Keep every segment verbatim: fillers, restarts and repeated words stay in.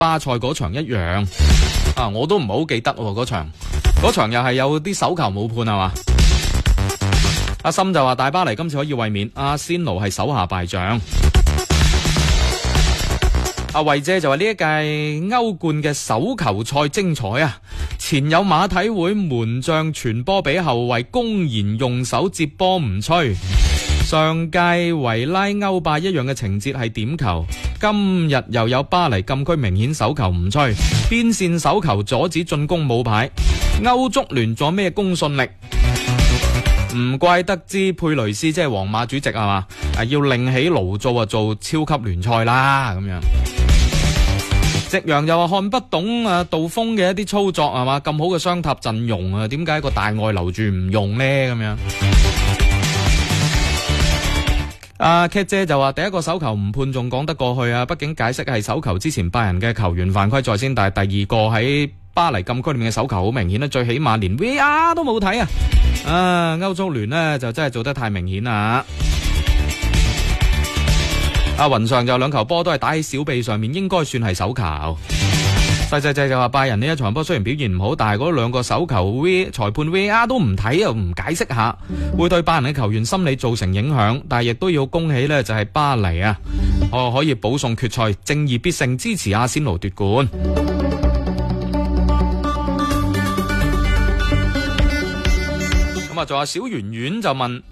巴塞嗰場一樣啊，我都唔係好記得嗰場，嗰場又係有啲手球冇判係嘛？阿森就話大巴黎今次可以衛冕，阿仙奴係手下敗將。阿慧姐就話呢一屆歐冠嘅手球賽精彩啊！前有馬體會門將傳波俾後衛，公然用手接波唔吹。上屆維拉歐霸一樣嘅情節係點球，今日又有巴黎禁區明顯手球唔吹，邊線手球阻止進攻冇牌。歐足聯咗咩公信力？唔怪得知佩雷斯即係皇馬主席係嘛，要另起爐灶啊，做超級聯賽啦咁樣。夕陽又話看不懂啊，杜鋒嘅一啲操作係嘛，咁好嘅雙塔陣容啊，點解個大外留住唔用呢？咁樣。阿 Cat 姐就話第一個手球唔判仲講得過去啊，畢竟解釋係手球之前拜仁嘅球員犯規在先，但係第二個喺巴黎禁區裏面嘅手球好明顯啦，最起碼連 V R 都冇睇啊！啊，歐足聯呢就真係做得太明顯啦。阿雲上就兩球波都係打喺小臂上面，應該算係手球。細細仔就話拜仁呢一場波雖然表現唔好，但係嗰兩個手球 V 裁判 V R 都唔睇又唔解釋下，會對拜仁嘅球員心理造成影響。但係亦都要恭喜呢，就係巴黎啊，哦可以保送決賽，正義必勝，支持阿仙奴奪冠。咁啊，仲有小圓圓就問。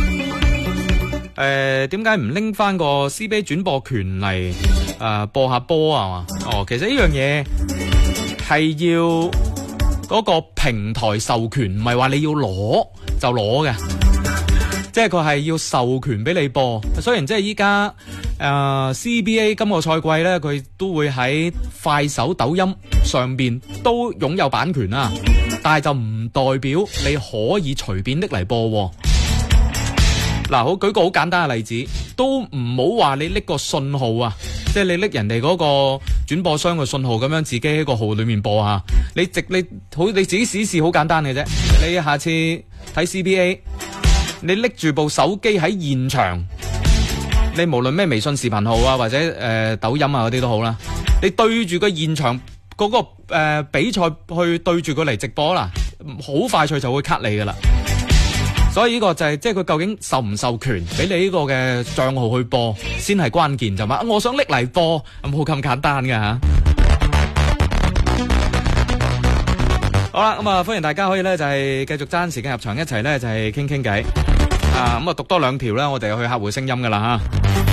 誒，點解唔拎翻個 C B A 轉播權嚟誒、呃、播下波啊嘛？哦，其實呢樣嘢係要嗰個平台授權，唔係話你要攞就攞嘅，即係佢係要授權俾你播。雖然即係依家誒 C B A 今個賽季咧，佢都會喺快手、抖音上邊都擁有版權啊，但係就唔代表你可以隨便拎嚟播、啊。嗱，好舉個好簡單嘅例子，都唔好話你拎個信號啊，即係你拎人哋嗰個轉播商嘅信號咁樣自己喺個號裏面播啊。你直你好你自己試試，好簡單嘅啫。你下次睇 C B A， 你拎住部手機喺現場，你無論咩微信視頻號啊，或者誒、呃、抖音啊嗰啲都好啦，你對住個現場嗰、嗰個誒、呃、比賽去對住佢嚟直播啦，好快脆就會 cut 你噶啦。所以呢個就係、是、即係佢究竟授唔授權俾你呢個嘅賬號去播，先係關鍵就嘛。我想拎嚟播，冇咁簡單嘅吓。好啦，咁啊歡迎大家可以咧就係繼續爭時間入場一齊咧就係傾傾偈。啊，咁啊讀多兩條啦，我哋去客戶聲音噶啦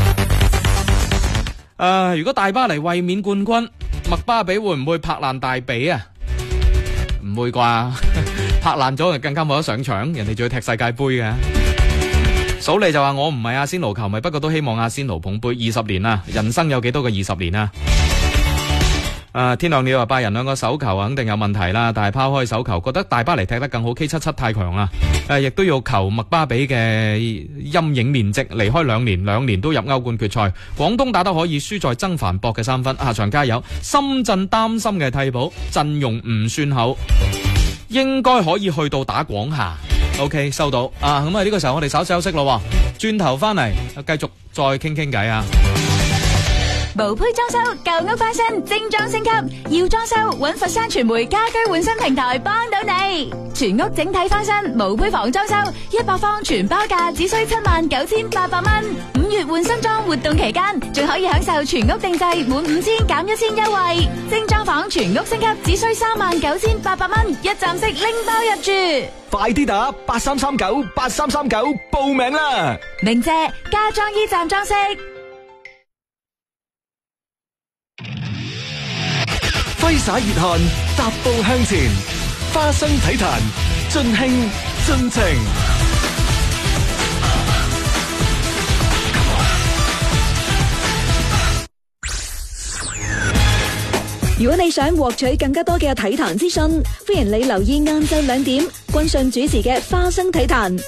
吓。誒，如果大巴黎衛冕冠軍，麥巴比會唔會拍爛大髀啊？唔會啩？拍爛咗就更加冇得上場，人哋仲要踢世界杯嘅。數你就話我唔係阿仙奴球迷，不過都希望阿仙奴捧杯。二十年啦，人生有幾多個二十年啊？誒，天亮了話拜仁兩個手球肯定有問題啦，但係拋開手球，覺得大巴黎踢得更好。K 七七太強啦，誒，亦都要求麥巴比嘅陰影面積，離開兩年，兩年都入歐冠決賽。廣東打得可以，輸在曾凡博嘅三分。下場加油。深圳擔心嘅替補陣容唔算厚，應該可以去到打廣廈。OK， 收到啊。咁啊呢個時候我哋稍休息咯，轉頭翻嚟繼續再傾傾偈啊。 無胚裝修，舊屋翻新，精裝升級，要裝修揾佛山傳媒家居換新平台幫到你。全屋整體翻新，無胚房裝修，一百方全包價只需七萬九千八百蚊。五月換新裝活動期間，仲可以享受全屋定制滿五千減一千優惠。精裝房全屋升級只需三萬九千八百蚊，一站式拎包入住。 快啲打八三三九八三三九報名啦！ 明謝家裝驛站裝飾。 揮灑熱汗，踏步向前，花生體壇，盡興盡情。 如果你想獲取更加多嘅體壇資訊，歡迎你留意晏晝兩點，君信主持嘅花生體壇。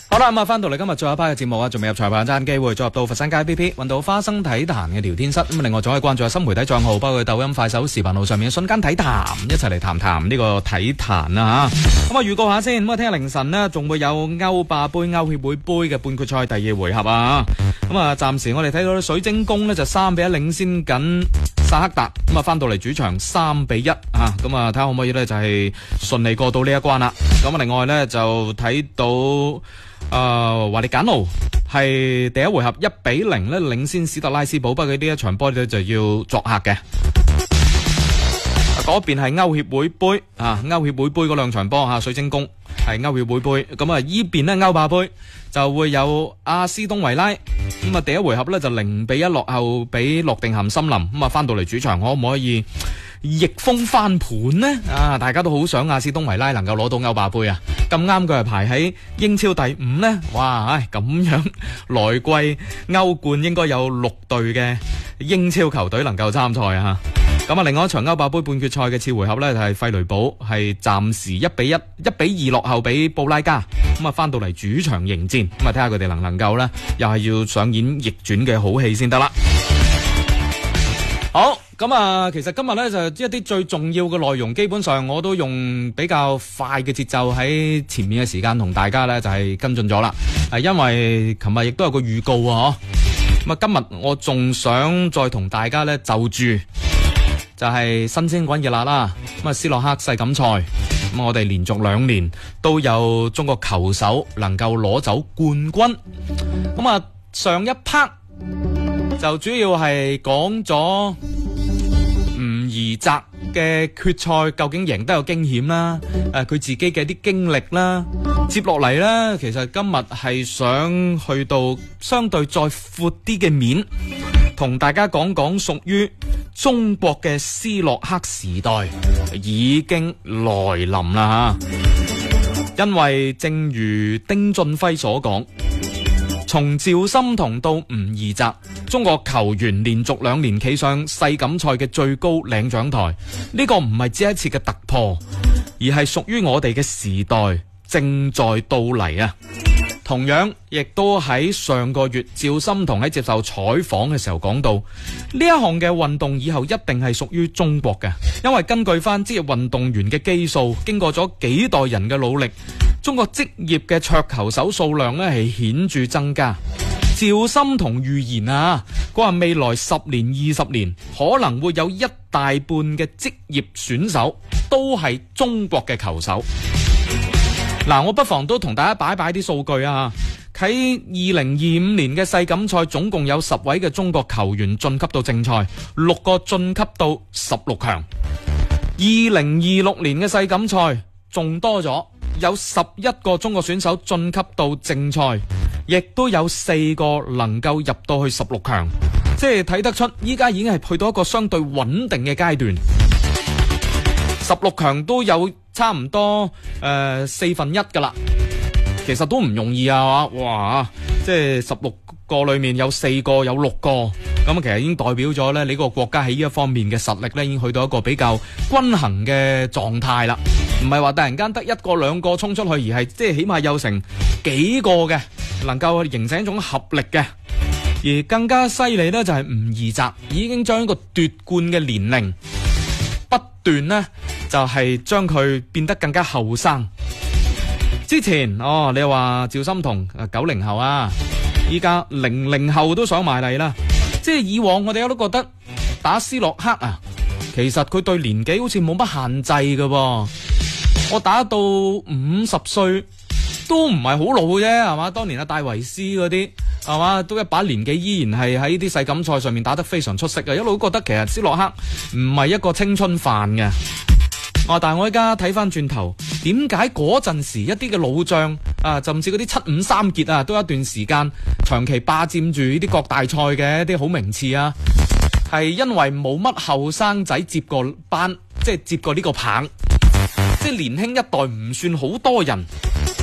好啦，咁啊，翻到嚟今日最後一 part 嘅節目啊，仲未入裁判爭機會，再入到佛山街 P P， 揾到花生體壇嘅聊天室。咁另外仲可以關注下新媒體賬號，包括抖音、快手、視頻號上面嘅瞬間體壇，一齊嚟談談呢個體壇啊吓。咁啊，預告下先。咁啊，聽日凌晨呢，仲會有歐霸杯、歐協會杯嘅半決賽第二回合啊。咁啊，暫時我哋睇到水晶宮呢，就三比一領先緊薩克達。咁啊，翻到嚟主場三比一啊。咁啊，睇下可唔可以呢，就係順利過到呢一關啦。咁啊，另外呢，就睇到。誒、呃，華利簡奴係第一回合一比零咧領先史特拉斯堡，不過呢一場波咧就要作客嘅。嗰邊係歐協會杯啊，歐協會杯嗰兩場波吓，水晶宮係歐協會杯，咁啊依邊咧歐霸杯就會有阿斯東維拉，咁啊第一回合咧就零比一落後俾諾定咸森林，咁啊翻到嚟主場可唔可以逆風翻盤呢？啊，大家都好想阿斯東維拉能夠攞到歐霸杯啊！咁啱佢係排喺英超第五呢。哇！唉，咁樣來季歐冠應該有六隊嘅英超球隊能夠參賽啊！咁啊，另外一場歐霸杯半決賽嘅次回合呢，就係費雷堡係暫時一比一、一比二落後俾布拉加，咁啊翻到嚟主場迎戰，咁啊睇下佢哋能唔能夠呢，又係要上演逆轉嘅好戲先得啦。好，咁啊，其實今日呢，就一啲最重要嘅內容，基本上我都用比較快嘅節奏喺前面嘅時間同大家呢，就係跟進咗啦。係因為琴日亦都有個預告啊，咁啊今日我仲想再同大家呢，就住就係新鮮滾熱辣啦。咁啊斯洛克世錦賽，咁我哋連續兩年都有中國球手能夠攞走冠軍。咁啊上一 part 就主要係講咗吳怡澤嘅決賽究竟贏得有驚險啦，誒佢自己嘅啲經歷啦。接落嚟呢，其實今日係想去到相對再闊啲嘅面，同大家講講屬於中國嘅斯洛克時代已經來臨啦吓。因為正如丁俊暉所講，從趙心童到吳怡澤，中國球員連續兩年企上世錦賽嘅最高領獎台，呢個唔係只一次嘅突破，而係屬於我哋嘅時代正在到嚟啊！同樣亦都喺上個月，趙心童喺接受採訪嘅時候講到，呢一項嘅運動以後一定係屬於中國嘅，因為根據翻職業運動員嘅基數，經過咗幾代人嘅努力，中國職業嘅桌球手數量呢係顯著增加。趙心童預言啊，佢話未來十年、二十年可能會有一大半嘅職業選手都係中國嘅球手。嗱，我不妨都同大家擺擺啲數據啊！喺二零二五年嘅世錦賽，總共有十位嘅中國球員晉級到正賽，六個晉級到十六強。二零二六年嘅世錦賽仲多咗，有十一個中國選手晉級到正賽，亦都有四個能夠入到去十六強。即係睇得出，依家已經係去到一個相對穩定嘅階段。十六強都有差唔多誒、呃、四分一噶啦，其實都唔容易啊！哇，即係十六個裏面有四個有六個，咁其實已經代表咗咧，你個國家喺呢一方面嘅實力咧，已經去到一個比較均衡嘅狀態啦。唔係話突然間得一個兩個衝出去，而係即係起碼有成幾個嘅能夠形成一種合力嘅。而更加犀利呢，就係吳怡澤已經將一個奪冠嘅年齡不斷呢，就係將佢變得更加後生。之前哦，你話趙心童九零後啊，依家零零後都上埋嚟啦。即係以往我哋都覺得打斯洛克啊，其實佢對年紀好似冇乜限制㗎喎。我打到五十歲都唔係好老啫，係嘛？當年阿戴維斯嗰啲係嘛，都一把年紀依然係喺啲世錦賽上面打得非常出色嘅。一路都覺得其實斯洛克唔係一個青春飯嘅。哦，但係我而家睇翻轉頭，點解嗰陣時一啲嘅老將啊，甚至嗰啲七五三傑啊，都有一段時間長期霸佔住呢啲各大賽嘅一啲好名次啊？係因為冇乜後生仔接過班，即係接過呢個棒，即係年輕一代唔算好多人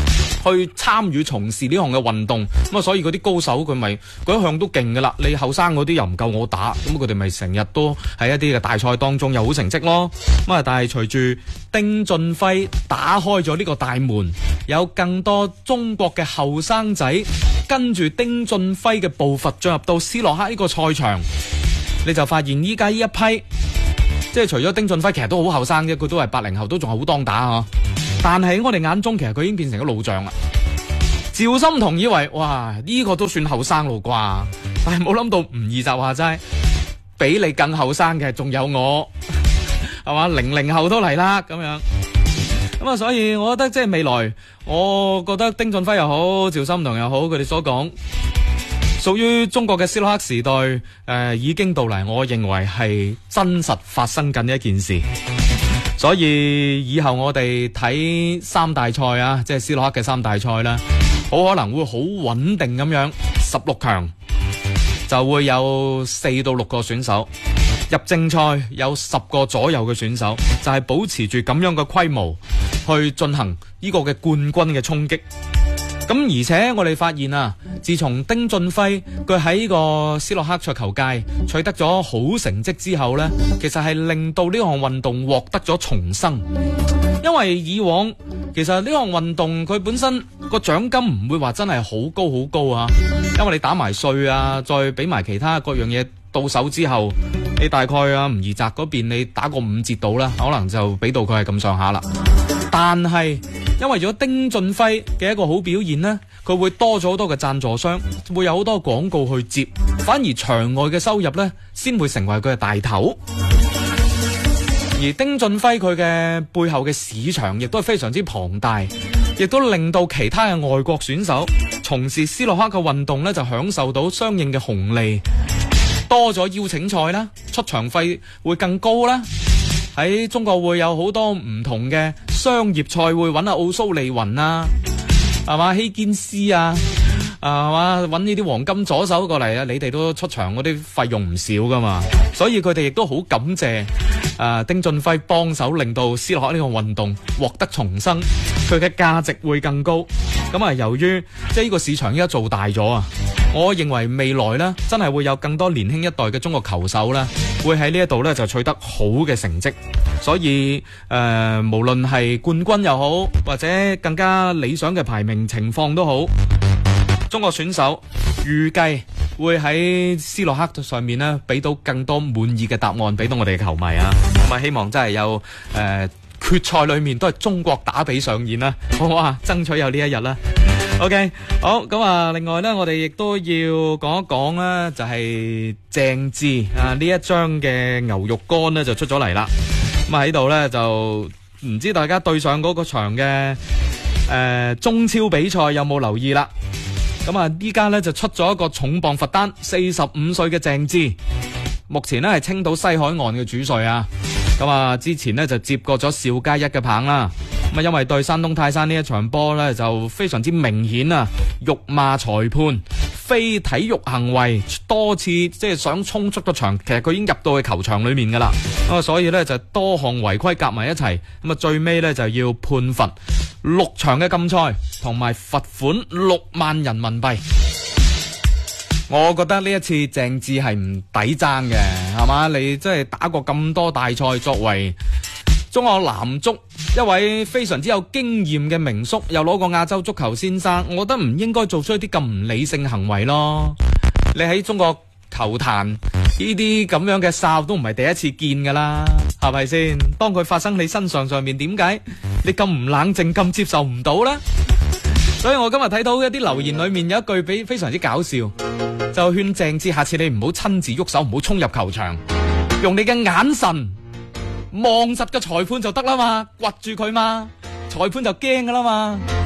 去參與從事呢項嘅運動，咁啊所以嗰啲高手佢咪嗰一向都勁噶啦，你後生嗰啲又唔夠我打，咁佢哋咪成日都喺一啲嘅大賽當中有好成績咯。咁啊但係隨住丁俊暉打開咗呢個大門，有更多中國嘅後生仔跟住丁俊暉嘅步伐進入到斯洛克呢個賽場，你就發現依家呢一批即係除咗丁俊暉其實都好後生啫，佢都係八零後，都仲係好當打啊，但係喺我哋眼中其實佢已經變成咗老將啦。趙心童以為哇呢、呢個都算後生咯啩，但係冇諗到吳二集話齋比你更後生嘅仲有我係嘛，零零後都嚟啦咁樣。咁啊所以我覺得即係未來，我覺得丁俊暉又好，趙心童又好，佢哋所講屬於中國嘅斯洛克時代誒、呃、已經到嚟，我認為係真實發生緊一件事。所以以後我哋睇三大賽啊，即係斯洛克嘅三大賽啦，好可能會好穩定咁樣，十六強就會有四到六個選手入正賽，有十個左右嘅選手，就係保持住咁樣嘅規模去進行呢個嘅冠軍嘅衝擊。咁而且我哋發現啊，自從丁俊暉佢喺呢個斯洛克桌球界取得咗好成績之後呢，其實係令到呢項運動獲得咗重生。因為以往其實呢項運動佢本身個獎金唔會話真係好高好高啊，因為你打埋稅啊，再俾埋其他各樣嘢到手之後，你大概啊吳二澤嗰邊你打個五折到啦，可能就俾到佢係咁上下啦。但係因為咗丁俊暉嘅一個好表現呢，佢會多咗好多嘅贊助商，會有好多廣告去接，反而場外嘅收入呢先會成為佢嘅大頭。而丁俊暉佢嘅背後嘅市場亦都係非常之龐大，亦都令到其他嘅外國選手從事斯洛克嘅運動呢就享受到相應嘅紅利，多咗邀請賽啦，出場費會更高啦。喺中國會有好多唔同嘅商業賽會揾阿奧蘇利雲啊，係嘛，希堅斯啊，啊嘛揾呢啲黃金左手過嚟啊，你哋都出場嗰啲費用唔少噶嘛，所以佢哋亦都好感謝啊丁俊暉幫手，令到斯洛克呢個運動獲得重生，佢嘅價值會更高。咁啊，由於即係呢個市場依家做大咗啊，我認為未來呢真係會有更多年輕一代嘅中國球手呢會喺呢一度呢就取得好嘅成績。所以誒、呃，無論係冠軍又好，或者更加理想嘅排名情況都好，中國選手預計會喺斯洛克上面呢俾到更多滿意嘅答案俾到我哋嘅球迷啊！咁啊，希望真係有誒、呃、決賽裏面都係中國打比上演啦，好啊，爭取有呢一日啦。OK， 好，咁啊，另外呢，我哋亦都要講一講啦，就係鄭智啊呢一張嘅牛肉乾呢就出咗嚟啦。咁啊喺度呢，就唔知大家對上嗰個場嘅誒、呃、中超比賽有冇留意啦？咁啊依家呢，就出咗一個重磅罰單，四十五歲嘅鄭智，目前呢係青島西海岸嘅主帥啊。咁啊之前呢，就接過咗邵佳一嘅棒啦。咁啊因為對山東泰山呢一場波呢，就非常之明顯啊，辱罵裁判，非體育行為，多次即係想衝出個場，其實佢已經入到去球場裏面噶啦。咁啊所以呢，就多項違規夾埋一齊，咁啊最尾呢，就要判罰六場嘅禁賽，同埋罰款六萬人民幣。我覺得呢一次鄭智係唔抵爭嘅，係嘛？你即係打過咁多大賽，作為中國男足一位非常之有經驗嘅名宿，又攞過亞洲足球先生，我覺得唔應該做出一啲咁唔理性嘅行為咯。你喺中國球壇呢啲咁樣嘅哨都唔係第一次見噶啦，係咪先？當佢發生你身上上面，點解你咁唔冷靜，咁接受唔到呢？所以我今日睇到一啲留言裏面有一句比非常之搞笑，就勸鄭智下次你唔好親自喐手，唔好衝入球場，用你嘅眼神望實個裁判就得啦嘛，掘住佢嘛，裁判就驚噶啦嘛。